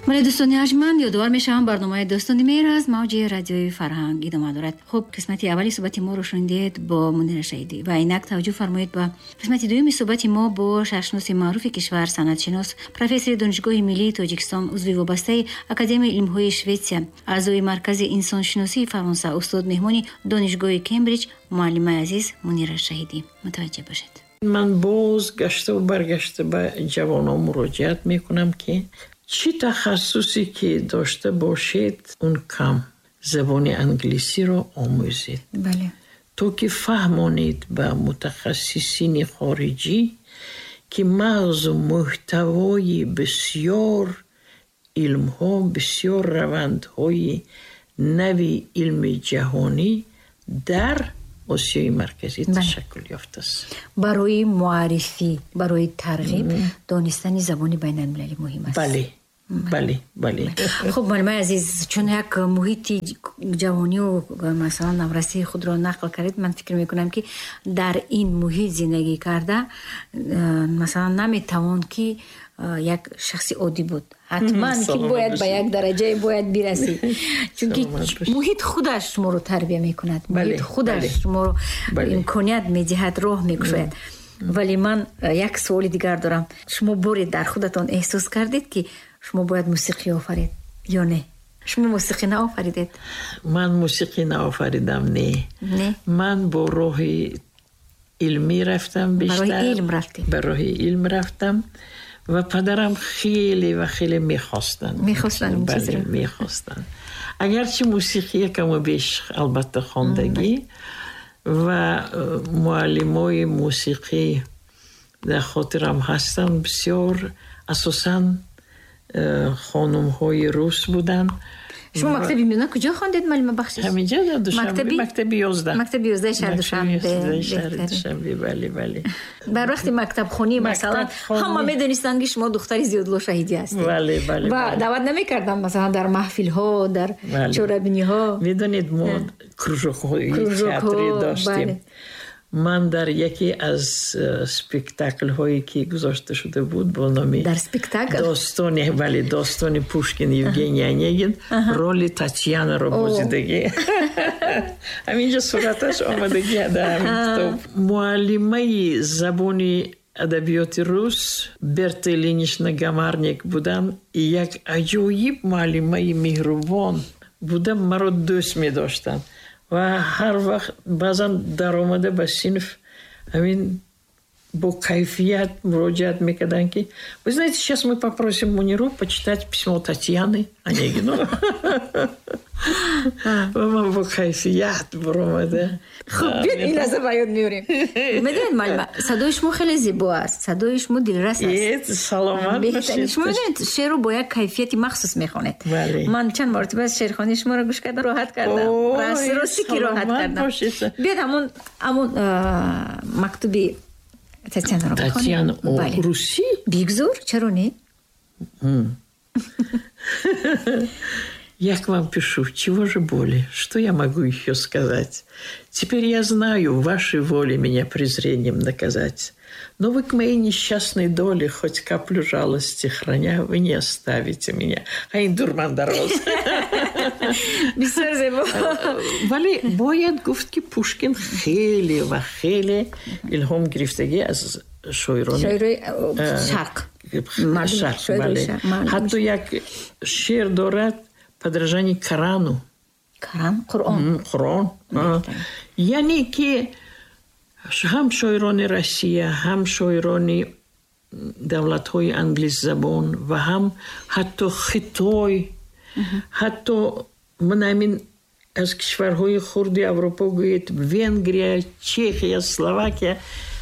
من دوستان ارجمند یادآور میشم برنامه دوستان مهر از موج رادیوی فرهنگ ادامه دارد. خب قسمت اولی صحبت ما رو شنیدید با منیر شهیدی و اینک توجه فرمایید به قسمت دوم صحبت ما با شهرشناس معروف کشور، سندشناس، پروفسور دانشگاه ملی تاجیکستان، عضو وابسته اکادمی علوم‌های شوئدیا، اعضای مرکز انسان شناسی فرانسه، استاد مهمانی دانشگاه کمبریج، معلم عزیز منیر شهیدی. متوجه باشید. من باز گشته و برگشته به جوانان مراجعت میکنم که چی تخصصی که داشته باشید اون کم زبان انگلیسی رو آموزید. بله. تو که فهمانید به متخصصین خارجی که مغز و محتوای بسیار علم ها، بسیار روندهای نوی علم جهانی در آسیای مرکزی تشکل یافته است. برای معرفی، برای ترغیب دانستن زبان بین المللی مهم است. بله. خب معلم عزیز، چون یک محیط جوانی و مثلا نورسی خود را نقل کردید، من فکر میکنم که در این محیط زندگی کرده مثلا نمیتوان که یک شخصی عادی بود. حتما که باید به یک درجه باید برسی، چون که محیط خودش شما رو تربیه میکند، محیط خودش شما رو امکانیت میدهد، راه میکشد. ولی من یک سوال دیگر دارم. شما باری در خودتان احساس کردید که شما باید موسیقی آفرید یا نه؟ شما موسیقی نآفریدید؟ من موسیقی نآفریدم. نه. من با راه علمی رفتم، بیشتر برای علم رفتم و پدرم خیلی میخواستن. اگرچه موسیقی یکم و بیش البته خواندگی و معلمای موسیقی در خاطرم هستن، بسیار اساساً خانم های روس بودن. شما مکتبی میونه کجا خواندید معلم بخشش؟ همینجا در دوشنبه، مکتب 11. مکتب 11 شهر دوشنبه. بله. در وقت مکتب خونی مثلا همه میدونستن که شما دختری زیادالله شهیدی هستید. بله. و دعوت نمیکردن مثلا در محفل ها، در چوربینی ها. میدونید ما کروژک های تئاتری داشتیم. من در یکی از سپکتاکل هایی که گذاشته شده بود با نام در سپکتاکل داستان پوشکین یوگنی انیگین رول تاتیانا رو بازیدگی. همینجا صورتش آمدگی در همین کتاب. معلمه زبان ادبیات روس برتا ایلینیچنا گامارنیک بودن. یک عجایب معلمه مهربان بودن، مرا دوست می داشتن و هر وقت بعضا در آمده به صنف همین با кайфият муроҷиат мекарданд ки вы знаете, сейчас мы попросим Муниру почитать письмо Татьяны Онегину. من با кайфият برومده. خب بیاید این لحظه بیاد میوریم. میدونید معلم صدای شما خیلی زیبا است، صدای شما دلرس است. سلامت باشید. شما میدونید شعر رو با یک کیفیتی مخصوص میخونید. من چند مرتبه از شعرخوانی شما رو گوش کردم، راحت کردم. راستی که راحت کردم. بیاید همون مکتوبی Татьяна Руси? Бигзур, чаро не? Я к вам пишу, чего же более? Что я могу еще сказать? Теперь я знаю, вашей воле меня презрением наказать. Но вы к моей несчастной доле хоть каплю жалости храня, вы не оставите меня. Айн дурман дароз. ولی باید گفت که پوشکین خیلی و خیلی الهام گرفتگی از شاعران شرق. بله. حتی یک شعر دارد подражание Корану. قرآن. یعنی که هم شاعران روسیه، هم شاعران دولت‌های انگلیس زبان و هم حتی خطای، حتی من همین از کشورهای خرد اروپا گوید ونگریا، چخیا، اسلواکیا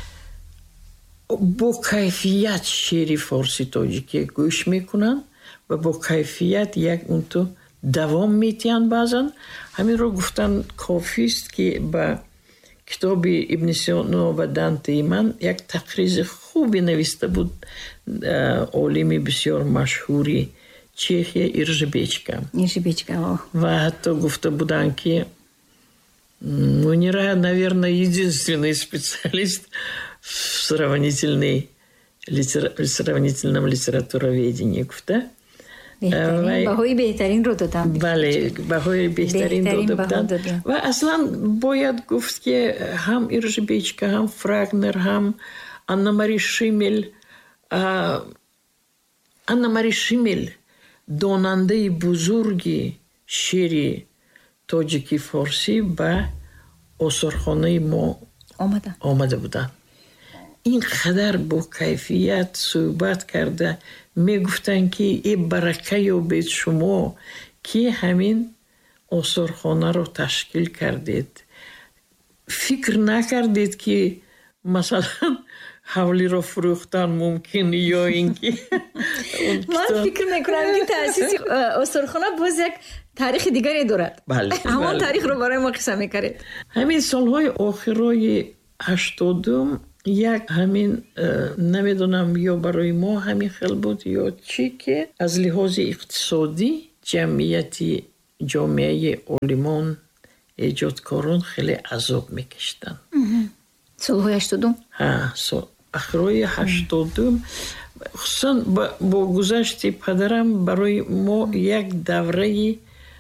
با کیفیت شعر فارسی تاجیکی گوش میکنن و با کیفیت یک اونتو دوام میتین. بعضن همین رو گفتن کافی است که با کتاب ابن سینا و دانته من یک تقریض خوبی نوشته بود عالم بسیار مشهوری Чехия и Ржебечка. В то гуфта буданки. Мунира, наверное, единственный специалист в сравнительном литературоведении. баҳои беҳтаринро додам. бале, баҳои беҳтарин дода буданд. Ва аслан бояд гуфт ки ҳам Иржбечка, ҳам Фрагнер, ҳам Анна-Мари Шимел донандаи бузурги шеъри тоҷики форсӣ ба осорхонаи мо омада буданд. ин қадар бо кайфият суҳбат карда мегуфтанд ки э барака ёбед шумо ки ҳамин осорхонаро ташкил кардед. фикр накардед ки масалан ҳавлиро фурӯхтан мумкин ё ин ки ман фикр мекунам ки таъсиси осорхона боз як таърихи дигаре дорад. ҳамон таърихро барои мо қисса мекардед. ҳамин солҳои охирои 80 як ҳамин намедонам ё барои мо ҳамин хел буд ё чӣ ки аз лиҳози иқтисодӣ ҷамъияти ҷомеаи олимон эҷодкорон хеле азоб мекашиданд. солҳои 80 ахирои 80 хусусан бо гузашти падарам барои мо як давраи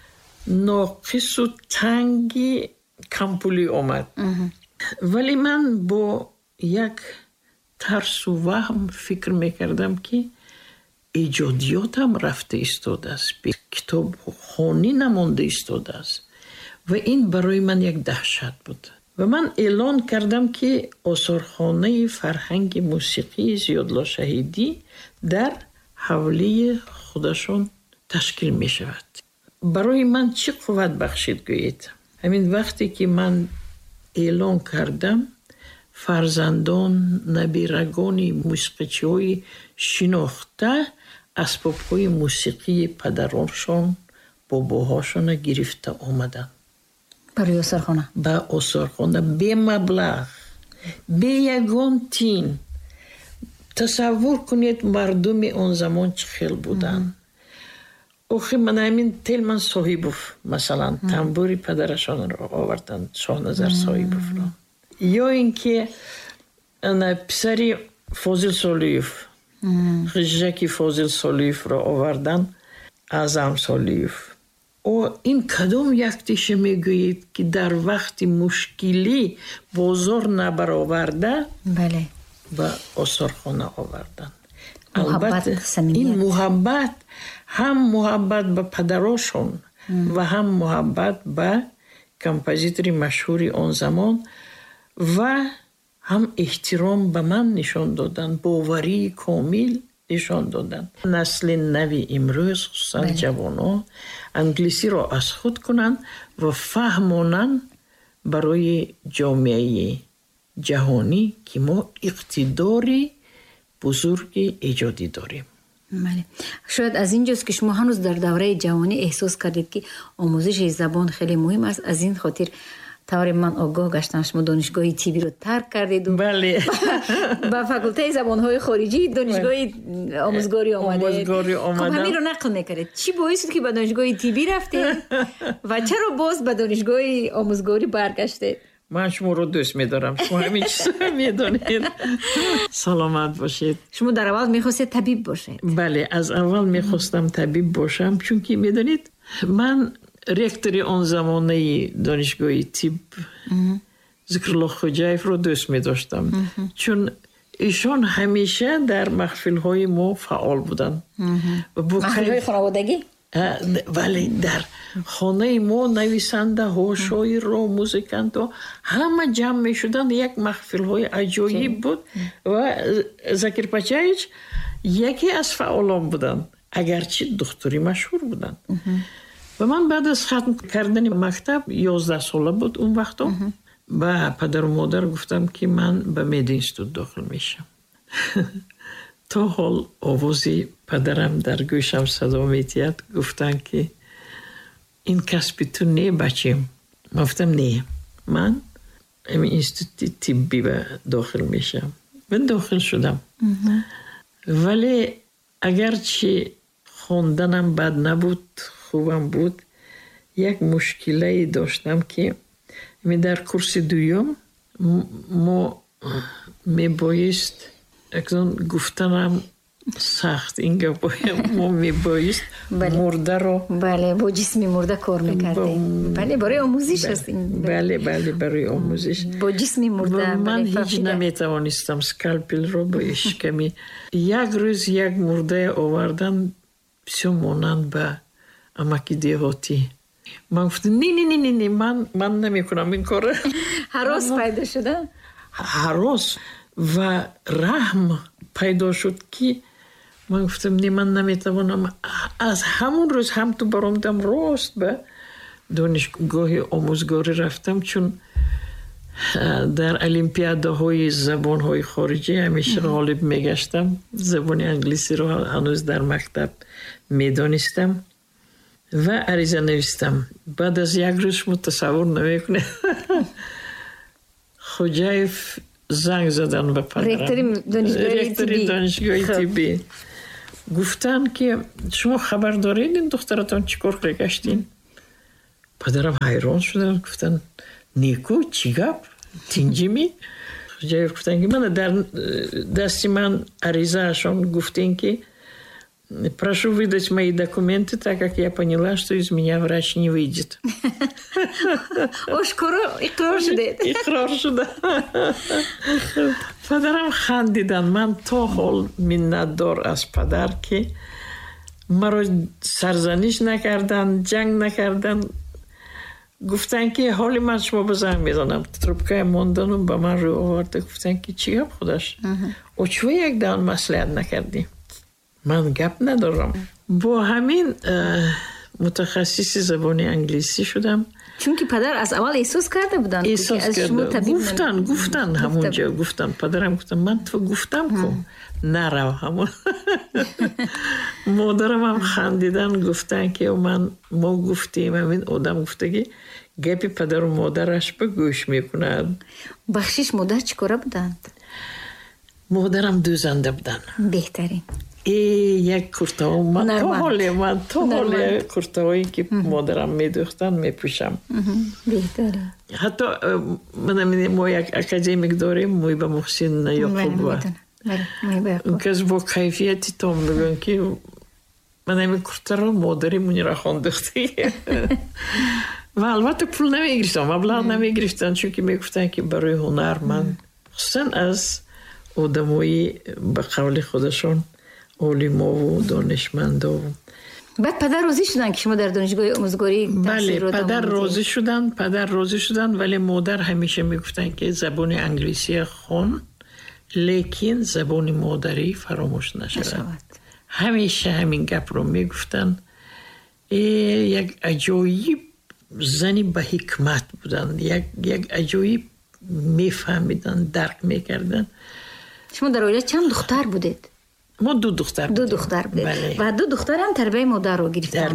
ноқису танги кампулӣ омад. вале ман бо як тарсу ваҳм фикр мекардам ки эҷодиётам рафта истодааст, китобхонӣ намонда истодааст ва ин барои ман як даҳшат буд. ва ман эълон кардам ки осорхонаи фарҳанги мусиқии зиёдлошаҳидӣ дар ҳавлии худашон ташкил мешавад. барои ман чӣ қувват бахшид гӯед? ҳамин вақте ки ман эълон кардам, фарзандон, набирагони мусиқичиҳои шинохта асбобҳои мусиқии падароншон, бобоҳошона гирифта омаданд барои осорхона. ба осорхона бе маблағ, бе ягон тин. тасаввур кунед мардуми он замон чӣ хел буданд. охи ман ҳамин Телман Соҳибов масалан тамбури падарашонро оварданд, Шоҳназар Соҳибовро. ё ин ки писари Фозил Солиев, ғижжаки Фозил Солиевро оварданд, Аъзам Солиев. ин кадом яктиша мегӯед ки дар вақти мушкилӣ бозор набароварда ба осорхона оварданд. албатта ин муҳаббат, ҳам муҳаббат ба падарошон ва ҳам муҳаббат ба композитори машҳури он замон ва ҳам эҳтиром ба ман нишон доданд, боварии комил нишон доданд. насли нави имрӯз хусусан ҷавонон англисиро аз худ кунанд ва фаҳмонанд барои ҷомеаи ҷаҳонӣ ки мо иқтидори бузурги эҷодӣ дорем. шояд аз ин ҷост ки шумо ҳанӯз дар давраи ҷавонӣ эҳсос кардед ки омӯзиши забон хеле муҳим аст. аз ин хотир тавре ман огоҳ гаштам шумо донишгоҳи тибиро тарк кардеду ба факултаи забонҳои хориҷӣ донишгоҳи омӯзгорӣ омадед. ҳаминро нақл мекардед. чӣ боис шуд ки ба донишгоҳи тибӣ рафтед ва чаро боз ба донишгоҳи омӯзгорӣ баргаштед? ман шуморо дӯст медорам, шумо ҳамин чизро медонед. саломат бошед. шумо дар аввал мехостед табиб бошед? бале, аз аввал мехостам табиб бошам, чунки медонед ман ректори он замонаи донишгоҳи тиб Зикруллоҳ Хоҷаевро дӯст медоштам, чун ишон ҳамеша дар маҳфилҳои мо фаъол буданд. маҳфилҳои хонаводагӣ? вале дар хонаи мо нависандаҳо, шоирро, музикантҳо ҳама ҷамъ мешуданд. як маҳфилҳои аҷоиб буд ва Закир Пачаевич яке аз фаъолон буданд, агарчи духтури машҳур буданд. ва ман баъд аз хатм кардани мактаб 11 сола буд он вақто, ба падару модар гуфтам ки ман ба мединститут дохил мешам. то ҳол овози падарам дар гӯшам садо метиҳад. гуфтанд ки ин касби ту не бачем. ман гуфтам не, ман институти тиббӣ ба дохил мешам. мен дохил шудам. вале агарчи хонданам бад набуд, хубам буд, як мушкилае доштам ки дар курси дуюм мо мебоист гуфтанам سخت این گپ ما میبایست مرده رو بله با جسم مرده کار میکردیم. بله برای آموزش هستیم. بله برای آموزش با جسم مرده. من هیچ نمیتوانستم سکالپل رو با اشکمی. یک روز یک مرده آوردن بسیار مانند به امکی دیهاتی. من گفتم نه من نمیکنم این کار. هراس پیدا شده. هراس و رحم پیدا شد که من گفتم نه من نمیتوانم. از همون روز هم تو برامدم راست به دانشگاه آموزگاری رفتم، چون در المپیادهای زبانهای خارجی همیشه غالب میگشتم. زبان انگلیسی رو هنوز در مکتب میدانستم و عریضه نوشتم. بعد از یک روز تصور نمیکنه خوجایف زنگ زدن به پدرم، رکتری دانشگاه تیبی. گفتن که شما خبر دارید این دخترتان چیکار گشتین؟ پدرم حیران شدن، گفتن نیکو چی گپ تینجیمی؟ خوجایف گفتن که من در دستی من عریضه اشان гуфтен que прошу выдать мои документы, так как я поняла, что из меня врач не выйдет. اقرار شده. پدرم خندیدن. من تا حال منتدار از پدر که مرا سرزنش نکردن، جنگ نکردن. گفتن که حالی من شما به زنگ میزنم. تروبکای موندنم به من رو آورده. گفتن که چی گپ خودش؟ او چوه یک دان مسئله نکردی؟ من گپ ندارم. با همین متخصص زبان انگلیسی شدم. چون که پدر از اول احساس کرده بودن. احساس کرده. گفتن همونجا گفتن. پدرم گفتن من تو گفتم کن نرو همون. مادرم هم خندیدن گفتن که ما گفتیم همین آدم گفته که گپی پدر و مادرش به گوش میکنند. بخشش مادر چیکاره بودند؟ مادرم دوزنده بودن. بهترین. یک کرتا من تا حالی کرتاهایی که مادرم میدوختن میپوشم. بهتره. حتی من ما یک اکادمیک داریم مویبه محسن یعقوب اون کس با کیفیتی تا میگن که من همین کرتا رو مادری منی را خواندختی. و البته پول نمیگرفتم، مبلغ نمیگرفتن، چون که میگفتن که برای هنر من خصوصا از آدمایی به قول خودشون علما و دانشمندا. بعد پدر راضی شدن که شما در دانشگاه آموزگاری بله پدر راضی شدن ولی مادر همیشه میگفتن که زبان انگلیسی خون لیکن زبان مادری فراموش نشود. همیشه همین گپ رو میگفتن. یک عجایب زنی به حکمت بودن، یک عجایب میفهمیدن، درک میکردن. شما در اویله چند دختر بودید؟ ما دو دختر بودید. بله. و دو دختر هم تربیه مادر رو گرفتن.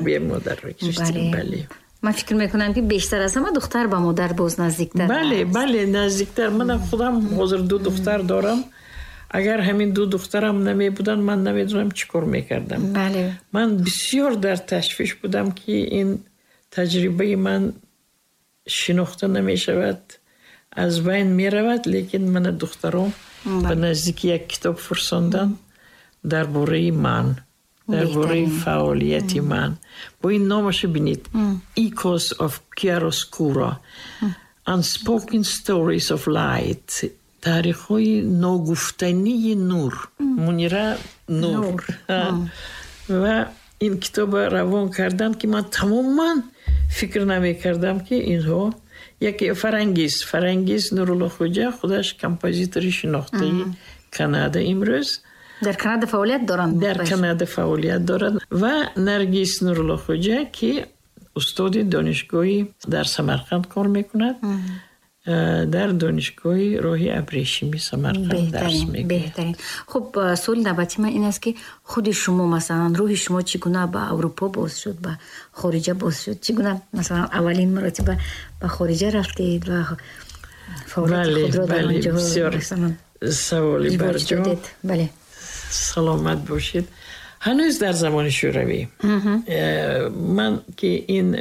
بله. من فکر میکنم که بیشتر از همه دختر با مادر باز نزدیکتر. بله نزدیکتر. من خودم حاضر دو دختر دارم. اگر همین دو دخترم نمی بودن من نمیدونم چیکار میکردم. بله. من بسیار در تشویش بودم که این تجربه من شناخته نمی شود، از بین می رود. لیکن من دخترم به نزدیک یک کتاب فرستادن درباره من، درباره فعالیت من. با این نامش بینید Echoes of Chiaroscuro Unspoken Stories of Light، تاریخ‌های ناگفتنی نور، منیره نور. و این کتاب روان کردن که من تماما فکر نمی کردم که اینها یکی فرنگیز نورالله خوجا خودش کمپوزیتوری شناخته کانادا امروز در کانادا فعالیت دارد و نرگس نورالله خوجا که استاد دانشگاهی در سمرقند کار میکند. در دانشگاه راهی ابریشمی سمرقند درس میگه. بهترین. خب سوال نوبتی من این است که خود شما مثلا روح شما چگونه به اروپا باز شد، به خارجه باز شد؟ چگونه مثلا اولین مرتبه به خارجه رفتید و فعالیت خود را در آنجا بسیار سوالی برجا. بله. سلامت باشید. هنوز در زمان شوروی من که این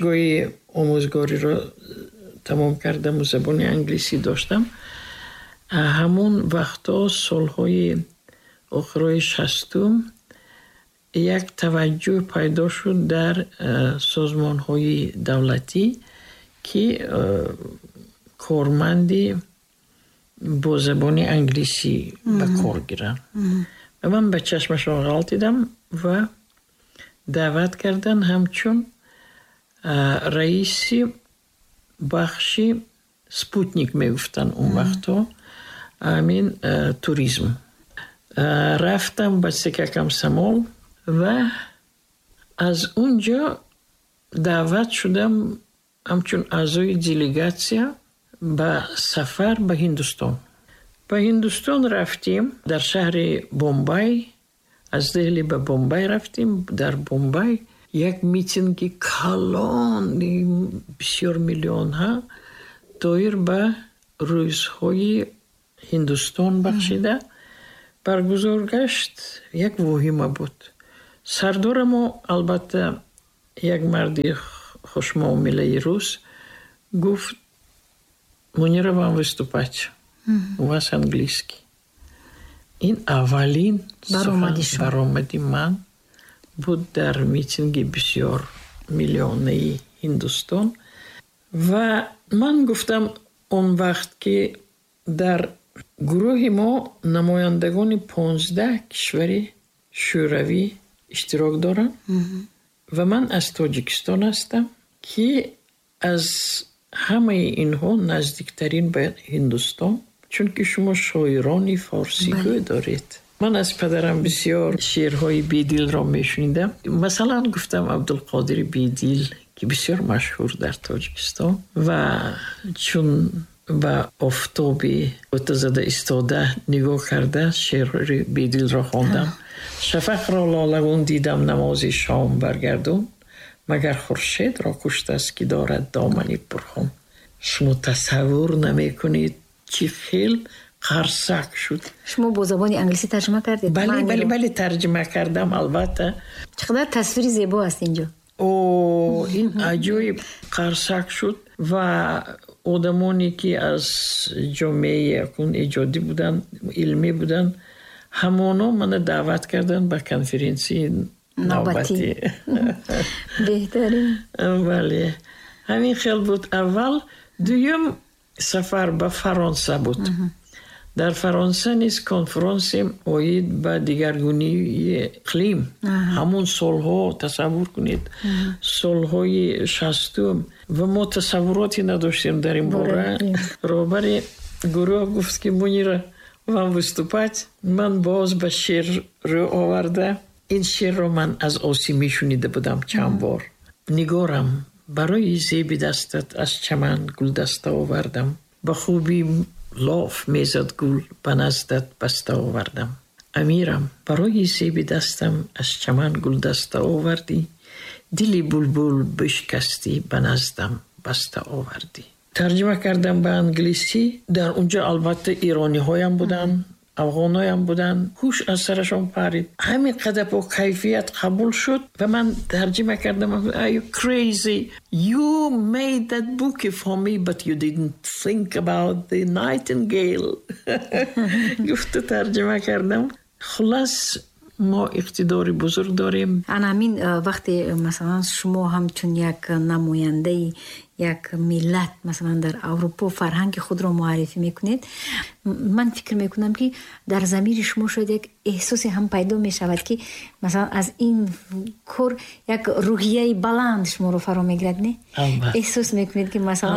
دانشگاه آموزگاری را تمام کردم و زبان انگلیسی داشتم، ҳамун вақтҳо солҳои охирои 60 як таваҷҷӯҳ пайдо шуд дар созмонҳои давлатӣ ки корманди бо забони англисӣ ба кор гиранд. ва ман ба чашмашон ғалтидам ва даъват кардан ҳамчун раиси бахши спутник мегуфтанд он вақтҳо, ҳамин туризм. рафтам ба СК Комсомол ва аз унҷо даъват шудам ҳамчун аъзои делегатсия ба сафар ба Ҳиндустон. ба Ҳиндустон рафтем дар шаҳри Бомбай. аз Деҳли ба Бомбай рафтем. дар Бомбай як митинги калони бисёр миллионҳа доир ба рӯзҳои Ҳиндустон бахшида баргузор гашт. як воҳима буд. сардорамо албатта як марди хушмуомилаи рус гуфт мунира вам выступать. у вас английский. ин аввалин баромади ман буд дар митинги бисёр миллионаи Ҳиндустон. ва ман гуфтам он вақт ки дар гурӯҳи мо намояндагони 15 кишвари шӯравӣ иштирок доранд ва ман аз Тоҷикистон ҳастам ки аз ҳамаи инҳо наздиктарин ба Ҳиндустон, чунки шумо шоирони форсигӯ доред. ман аз падарам бисёр шеърҳои Бедилро мешунидам. масалан гуфтам Абдулқодири Бедил ки бисёр машҳур дар Тоҷикистон ва чун ба офтоби отазада истода нигоҳ карда шеъри Бедилро хондам. шафақро лолагун дидам намози шом баргардун, магар хуршедро куштаст ки дорад домани пурхун. шумо тасаввур намекунед чӣ хел қарсак шуд. шумо бо забони англисӣ тарҷима кардед? бале тарҷима кардам албатта. чӣ қадар тасвири зебо аст инҷо. ин аҷоиб қарсак шуд ва одамоне ки аз ҷомеаи якун эҷодӣ буданд, илмӣ буданд, ҳамоно мана даъват карданд ба конференсияи навбатӣ. беҳтарин. бале ҳамин хел буд аввал. дуюм сафар ба Фаронса буд. дар Фаронса низ конференсия оид ба дигаргунии иқлим. ҳамун солҳо тасаввур кунед, солҳои 60 ва мо тасаввуроте надоштем дар ин бора. роҳбари гурӯҳ гуфт ки мунира вам выступать. ман боз ба шеър рӯ оварда ин шеърро ман аз Осимӣ шунида будам чанд бор. нигорам барои зеби дастат аз чаман гулдаста овардам, ба хубӣ лоф мезад гул ба наздат баста овардам. амирам барои зеби дастам аз чаман гулдаста овардӣ, дили булбул бишкастӣ ба наздам баста овардӣ. тарҷима кардам ба англисӣ. дар унҷо албатта ирониҳоям буданд, афғоноям буданд. ҳуш аз сарашон парид. ҳамин қадar бо кайфият қабул шуд ва ман тарҷима кардам. Are you crazy? You made that book for me but you didn't think about the nightingale. гуфту тарҷима кардам. хулас мо иқтидори бузург дорем. ана ҳамин вақте масалан шумо ҳамчун як намояндаи як миллат масалан дар Аврупо фарҳанги худро муаррифӣ мекунед, ман фикр мекунам ки дар замири шумо шояд як эҳсосе ҳам пайдо мешавад ки масалан аз ин кор як рӯҳияи баланд шуморо фаро мегирад. не эҳсос мекунед ки масалан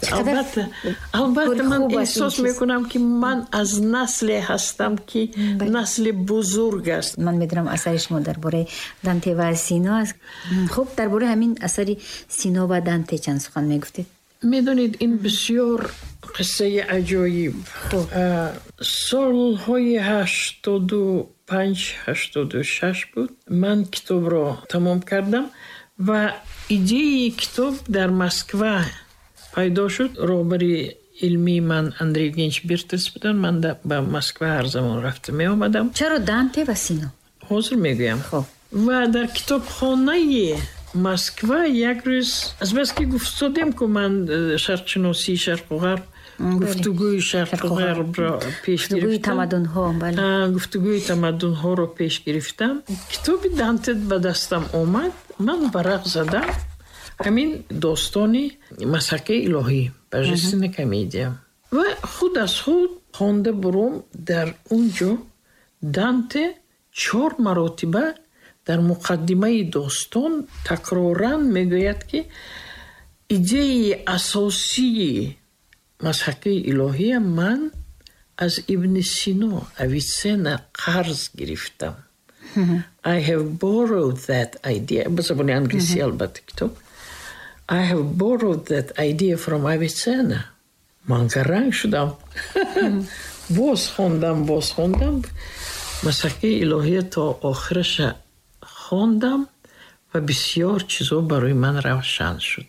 албатта ман эҳсос мекунам ки ман аз насле ҳастам ки насли бузург аст. ман медонам асари шумо дар бораи Данте ва Сино аст. хуб дар бораи ҳамин асари Сино ва Данте чанд сухан мегуфтед? медонед ин бисёр қиссаи аҷоиб. солҳои 85-86 буд ман китобро тамом кардам ва идеяи китоб дар Москва пайдо шуд. роҳбари илмии ман Андрей Евгеньевич Биртес буданд. ман ба Москва ҳар замон рафта меомадам. чаро Данте ва Сино? ҳозир мегӯям. ва дар китобхонаи Москва як рӯз азбаски гуфтодем ку ман шарқшиносии шарқу ғарб گفتگوی شرق و غرب را پیش گرفتم. گفتگوی تمدن‌ها را پیش گرفتم. کتاب دانته به دستم آمد. من ورق زدم. همین داستانی مسحک الهی بجسین کمدیا و خود از خود خوانده برم. در اونجا دانته 4 مراتبه در مقدمه داستان تکرارن میگوید که ایده اساسی مسحک الهی من از ابن سینا اویسنا قرض گرفتم. I have borrowed that idea. به زبان انگلیسی البته کتاب. I have borrowed that idea from Avicenna. من رنگ شدم. باز خوندم. مسحک الهی تا آخرش خوندم و بسیار چیزا برای من روشن شد.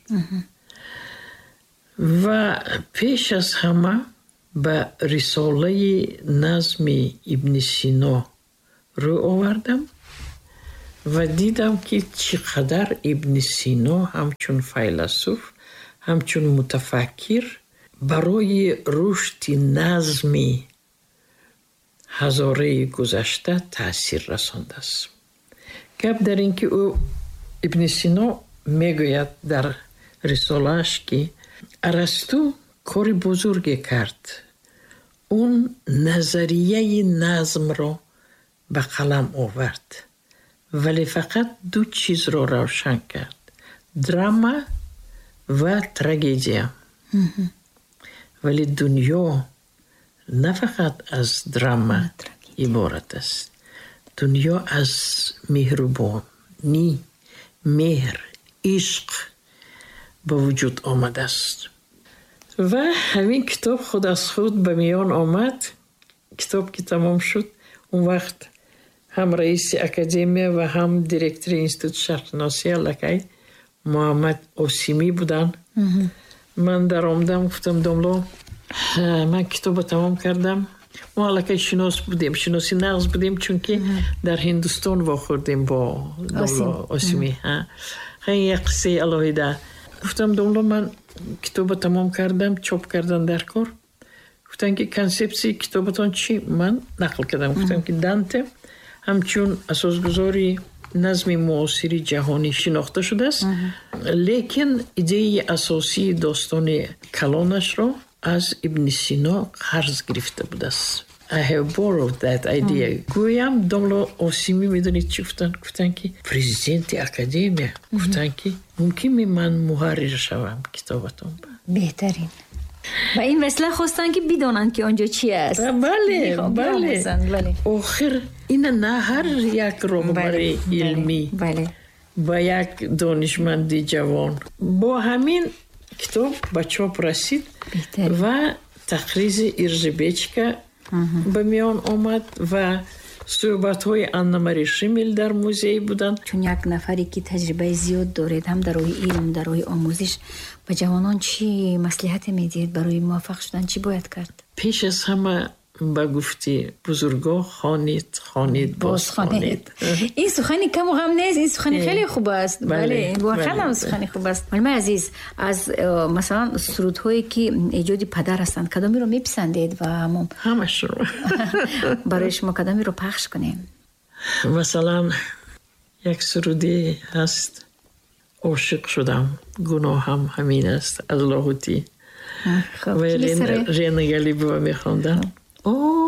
و پیش از همه به رساله نظم ابن سینا رو آوردم و دیدم که چقدر ابن سینا همچون فیلسوف، همچون متفکر برای رشد نظمی هزاره گذشته تأثیر رسانده است. گپ در این که او ابن سینا میگوید در رساله‌اش که ارسطو کار بزرگی کرد. اون نظریه نظم را به قلم آورد ولی فقط 2 چیز را روشن کرد: دراما و تراژدیا. ولی دنیا نه فقط از دراما عبارت است. دنیا از مهربانی، مهر، عشق به وجود آمده است. و همین کتاب خود از خود به میان آمد. کتاب که تمام شد، اون وقت هم رئیس اکادمی و هم دیرکتور انستیتوت شرقشناسی لکی محمد اوسیمی بودن. من در آمدم گفتم داملا من کتاب تمام کردم. ما لکی شناسی نغز بودیم چون که در هندوستان واخوردیم با داملا اوسیمی. خیلی یک قصه الهیده. گفتم داملا من کتاب تمام کردم، چاپ کردن در کار. گفتن که کنسپسی کتابتان چی؟ من نقل کردم. گفتم که دانته همچون اساسگذاری نظم معاصر جهانی شناخته شده است، لیکن ایده اساسی داستان کلانش را از ابن سینا قرض گرفته بوده است. I have borrowed that idea. گویم داملا اوسیمی میدونید چی گفتن؟ گفتن که پرزیدنت اکادمی. گفتن که ممکن من محرر شوم کتابتون. بهترین. و این وسیله خواستن که بدونن که آنجا چی است. بله. آخر این نه هر یک راهبر علمی با یک دانشمند جوان با همین کتاب به چاپ رسید و تقریض ارزبیچکا به میان آمد و صحبت‌های آنا ماری شمیل در موزه بودند. چون یک نفری که تجربه زیاد دارد هم در راه علم، در راه آموزش، به جوانان چی مصلحت میدید؟ برای موفق شدن چی باید کرد؟ پیش از همه با گفتی بزرگا خوانید باز خوانید. این سخنی کم و غم نیست، این سخنی خیلی خوب است. بله واقعا سخنی خوب است. معلم عزیز، از مثلا سرودهایی که ایجاد پدر هستند کدامی رو میپسندید و همش رو برای شما کدامی رو پخش کنیم؟ مثلا یک سرودی هست: عاشق شدم گناهم همین است از لاهوتی. ولی رینگلی با میخوندم.